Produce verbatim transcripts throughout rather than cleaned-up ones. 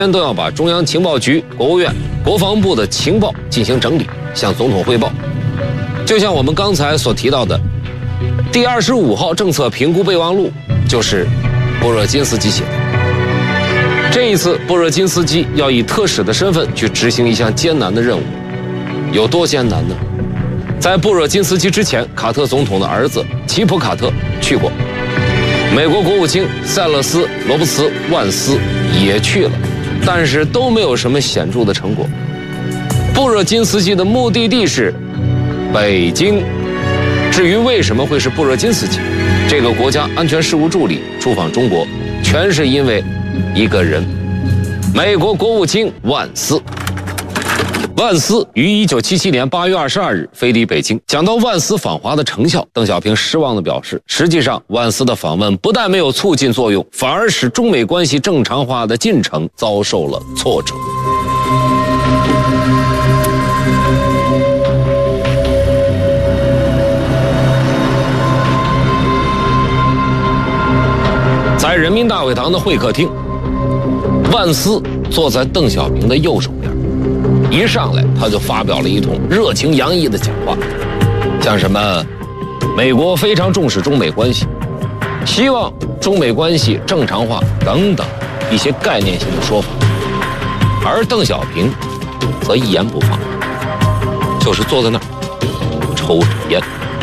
都要把中央情报局、国务院、国防部的情报进行整理，向总统汇报。就像我们刚才所提到的第二十五号政策评估备忘录，就是波若金斯基写的。这一次，波若金斯基要以特使的身份去执行一项艰难的任务，有多艰难呢？在波若金斯基之前，卡特总统的儿子齐普卡特去过，美国国务卿塞勒斯·罗伯茨·万斯也去了，但是都没有什么显著的成果。波若金斯基的目的地是北京。至于为什么会是波若金斯基这个国家安全事务助理出访中国，全是因为一个人，美国国务卿万斯。万斯于一九七七年八月二十二日飞抵北京。讲到万斯访华的成效，邓小平失望地表示，实际上万斯的访问不但没有促进作用，反而使中美关系正常化的进程遭受了挫折。在人民大会堂的会客厅，万斯坐在邓小平的右手边，一上来他就发表了一通热情洋溢的讲话，像什么美国非常重视中美关系，希望中美关系正常化等等一些概念性的说法。而邓小平则一言不发，就是坐在那儿抽着烟。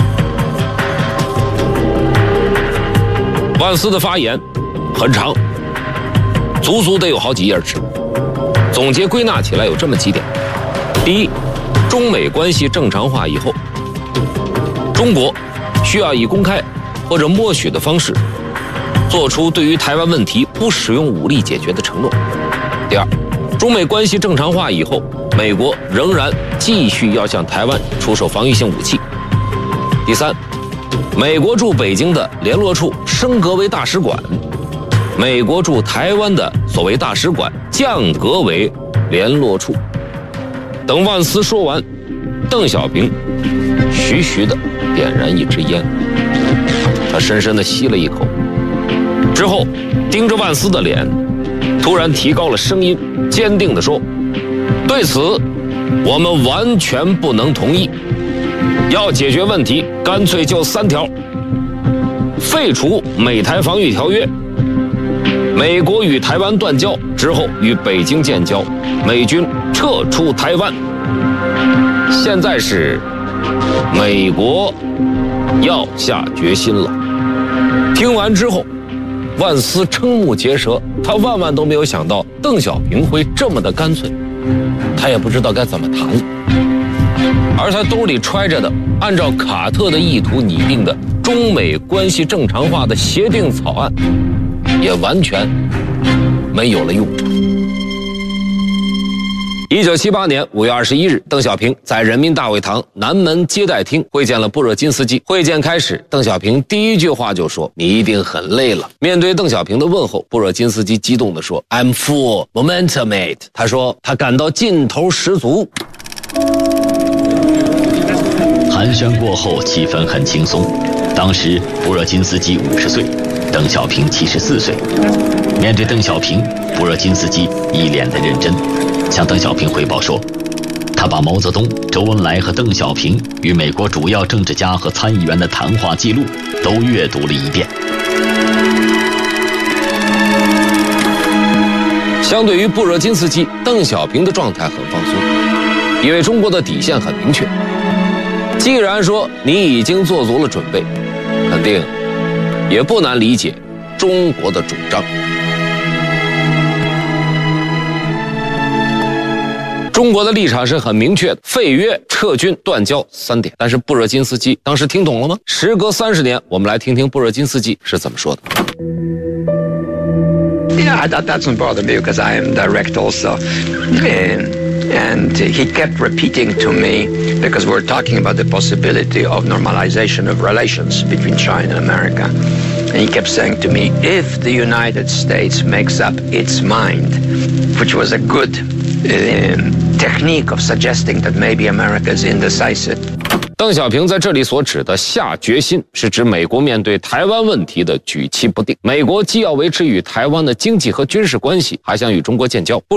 万斯的发言很长，足足得有好几页纸，总结归纳起来有这么几点。第一，中美关系正常化以后，中国需要以公开或者默许的方式做出对于台湾问题不使用武力解决的承诺。第二，中美关系正常化以后，美国仍然继续要向台湾出售防御性武器。第三，美国驻北京的联络处升格为大使馆，美国驻台湾的所谓大使馆降格为联络处。等万斯说完，邓小平徐徐地点燃一支烟，他深深地吸了一口，之后盯着万斯的脸，突然提高了声音，坚定地说，对此我们完全不能同意，要解决问题干脆就三条：废除美台防御条约，美国与台湾断交之后与北京建交，美军撤出台湾。现在是美国要下决心了。听完之后，万斯瞠目结舌，他万万都没有想到邓小平会这么的干脆，他也不知道该怎么谈了。而他兜里揣着的按照卡特的意图拟定的中美关系正常化的协定草案，也完全没有了用处。一九七八年五月二十一日，邓小平在人民大会堂南门接待厅会见了波若金斯基。会见开始，邓小平第一句话就说：“你一定很累了。”面对邓小平的问候，波若金斯基激动地说 ：“I'm full momentum, mate。”他说他感到劲头十足。 寒暄过后，气氛很轻松。当时波若金斯基五十岁，邓小平七十四岁。面对邓小平，波若金斯基一脸的认真，向邓小平汇报说，他把毛泽东、周恩来和邓小平与美国主要政治家和参议员的谈话记录都阅读了一遍。 相对于波若金斯基，邓小平的状态很放松，因为中国的底线很明确。既然说你已经做足了准备，肯定也不难理解中国的主张。中国的立场是很明确的，废约、撤军、断交三点。但是波若金斯基当时听懂了吗？时隔三十年，我们来听听波若金斯基是怎么说的。 Yeah, that doesn't bother me because I am direct also. And, and he kept repeating to me, because we're talking about the possibility of normalization of relations between China and America. And he kept saying to me, if the United States makes up its mind, which was a good um, technique of suggesting that maybe America is indecisive. 邓小平在这里所指的下决心，是指美国面对台湾问题的举棋不定。美国既要维持与台湾的经济和军事关系，还想与中国建交。